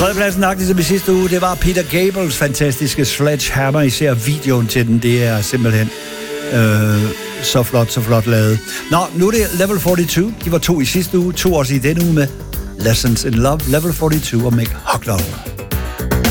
Tredjepladsen, nøjagtigt som i sidste uge, det var Peter Gabriels fantastiske Sledgehammer. Især videoen til den, det er simpelthen så flot lavet. Nå, nu er det Level 42. De var 2 i sidste uge, 2 også i denne uge med Lessons in Love, Level 42 og Make Hug Love.